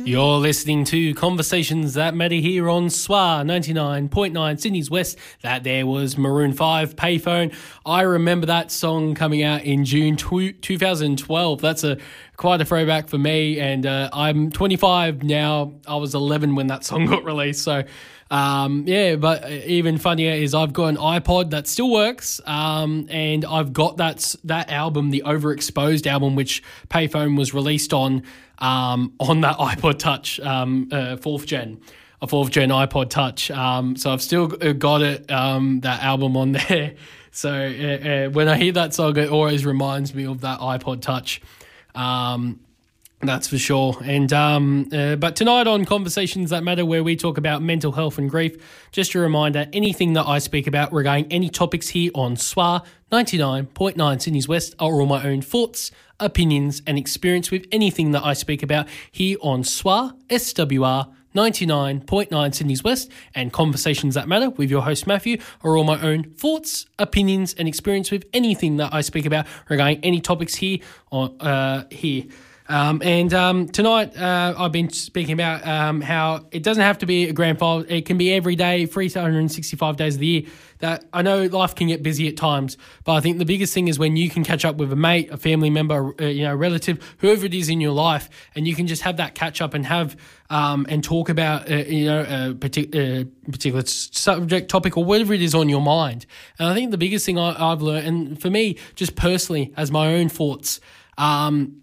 You're listening to Conversations That Matter here on SWA 99.9 Sydney's West. That there was Maroon 5, Payphone. I remember that song coming out in June 2012. That's quite a throwback for me, and I'm 25 now. I was 11 when that song got released, so but even funnier is I've got an iPod that still works, and I've got that album, the Overexposed album, which Payphone was released on that iPod Touch, fourth gen iPod Touch. So I've still got it, that album on there. So when I hear that song, it always reminds me of that iPod Touch. That's for sure. And but tonight on Conversations That Matter, where we talk about mental health and grief, just a reminder, anything that I speak about regarding any topics here on SWA 99.9 Sydney's West are all my own thoughts, opinions and experience with anything that I speak about here on SWA, SWR 99.9 Sydney's West, and Conversations That Matter with your host Matthew are all my own thoughts, opinions and experience with anything that I speak about regarding any topics here on here. Tonight I've been speaking about how it doesn't have to be a grand final. It can be every day, 365 days of the year. That I know life can get busy at times, but I think the biggest thing is when you can catch up with a mate, a family member, relative, whoever it is in your life, and you can just have that catch up and have and talk about a particular subject, topic, or whatever it is on your mind. And I think the biggest thing I've learned, and for me, just personally, as my own thoughts, and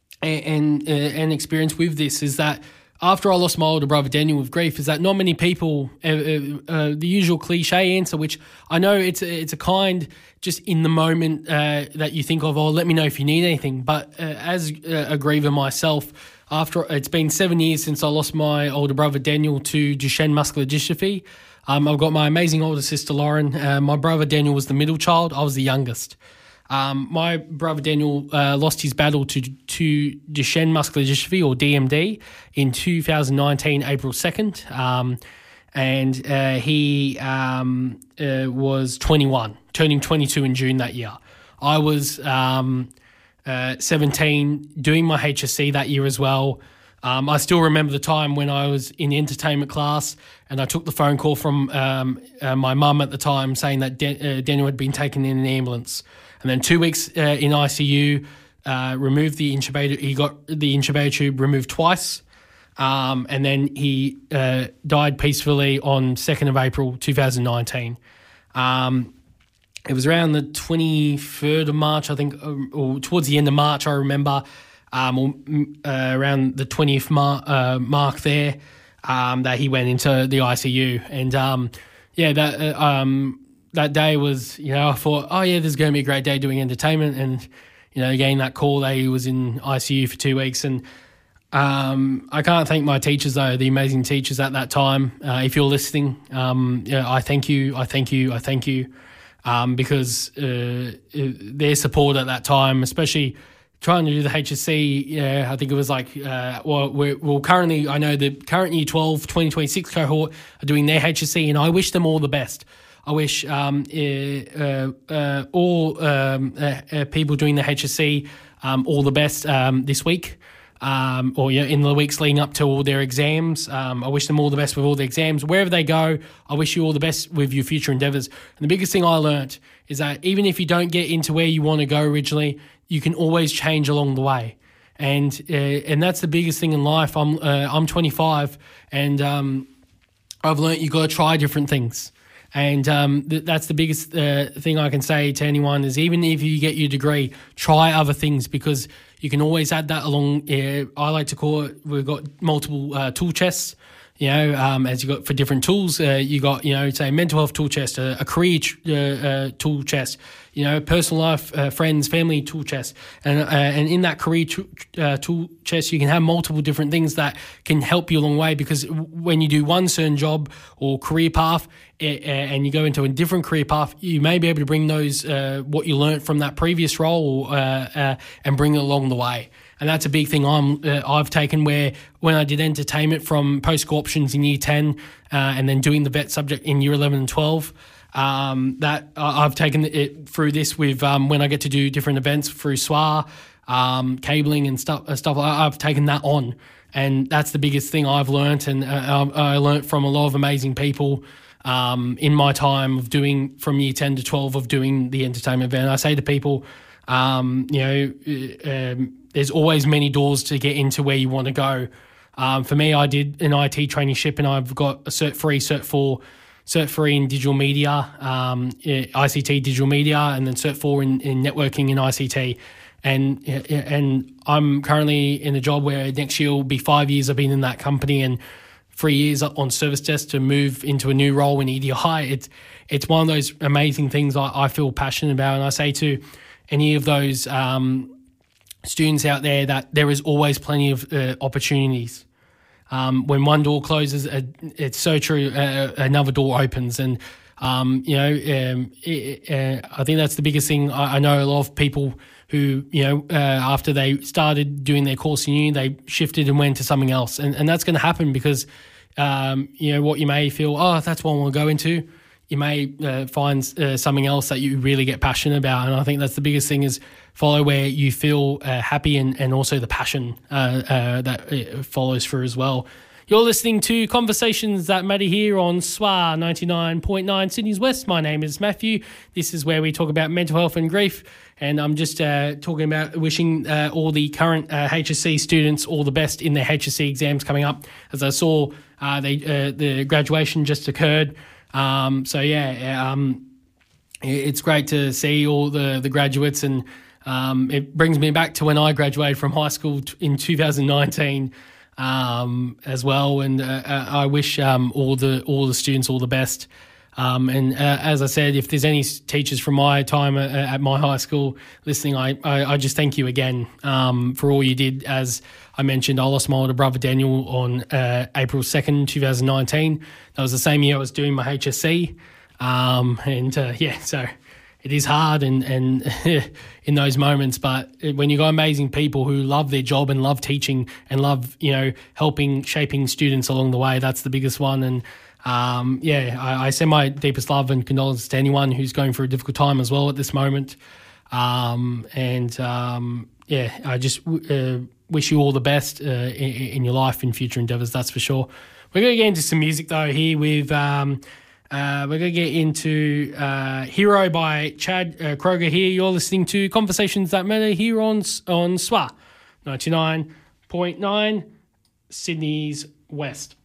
experience with this, is that after I lost my older brother Daniel with grief, is that not many people, the usual cliche answer, which I know it's a kind just in the moment that you think of, let me know if you need anything. But as a griever myself, after it's been 7 years since I lost my older brother Daniel to Duchenne muscular dystrophy. I've got my amazing older sister Lauren. My brother Daniel was the middle child. I was the youngest. My brother Daniel lost his battle to Duchenne muscular dystrophy, or DMD, in 2019, April 2nd. He was 21, turning 22 in June that year. I was 17, doing my HSC that year as well. I still remember the time when I was in entertainment class and I took the phone call from my mum at the time saying that Daniel had been taken in an ambulance. And then 2 weeks in ICU, removed the incubator. He got the incubator tube removed twice. And then he died peacefully on 2nd of April 2019. It was around the 23rd of March, I think, or towards the end of March, I remember, around the 20th mark there, that he went into the ICU. And that day was, I thought, this is going to be a great day doing entertainment. And, getting that call that he was in ICU for 2 weeks. And I can't thank my teachers, though, the amazing teachers at that time. If you're listening, I thank you. Because their support at that time, especially trying to do the HSC, I think it was like, currently, I know the current Year 12 2026 cohort are doing their HSC, and I wish them all the best. I wish all people doing the HSC all the best this week, or in the weeks leading up to all their exams. I wish them all the best with all the exams. Wherever they go, I wish you all the best with your future endeavours. And the biggest thing I learnt is that even if you don't get into where you want to go originally, you can always change along the way. And that's the biggest thing in life. I'm 25, and I've learnt you got to try different things. And that's the biggest thing I can say to anyone is, even if you get your degree, try other things, because you can always add that along. I like to call it, we've got multiple tool chests, as you got for different tools. You got, say mental health tool chest, a career tool chest, personal life, friends, family tool chest. And in that career tool chest, you can have multiple different things that can help you along the way, because when you do one certain job or career path and you go into a different career path, you may be able to bring those, what you learnt from that previous role and bring it along the way. And that's a big thing I've taken, where when I did entertainment from post-co-options in Year 10 and then doing the vet subject in Year 11 and 12, that I've taken it through this with when I get to do different events through SWA, cabling and stuff like that, I've taken that on. And that's the biggest thing I've learnt, and I learnt from a lot of amazing people in my time of doing from year 10 to 12 of doing the entertainment event. I say to people, there's always many doors to get into where you want to go. For me, I did an IT traineeship, and I've got a Cert 3, Cert 3 in digital media, ICT digital media, and then Cert 4 in networking and ICT. And I'm currently in a job where next year will be 5 years I've been in that company, and 3 years on service desk to move into a new role in EDI. It's one of those amazing things I feel passionate about. And I say to any of those students out there that there is always plenty of opportunities. When one door closes, it's so true, another door opens. And, I think that's the biggest thing. I know a lot of people who, after they started doing their course in uni, they shifted and went to something else. And that's going to happen because, what you may feel, that's what I want to go into. You may find something else that you really get passionate about. And I think that's the biggest thing is follow where you feel happy and also the passion that follows through as well. You're listening to Conversations That Matter here on SWA 99.9 Sydney's West. My name is Matthew. This is where we talk about mental health and grief. And I'm just talking about wishing all the current HSC students all the best in their HSC exams coming up. As I saw, the graduation just occurred. It's great to see all the graduates, and it brings me back to when I graduated from high school in 2019 as well. And I wish all the students all the best. As I said, if there's any teachers from my time at my high school listening, I just thank you again for all you did. As I mentioned, I lost my older brother Daniel on April 2nd, 2019. That was the same year I was doing my HSC. So it is hard and in those moments, but when you got amazing people who love their job and love teaching and love, shaping students along the way, that's the biggest one. And I send my deepest love and condolences to anyone who's going through a difficult time as well at this moment. I just wish you all the best in your life and future endeavours, that's for sure. We're going to get into some music though here with we're going to get into Hero by Chad Kroger here. You're listening to Conversations That Matter here on SWA 99.9 Sydney's West.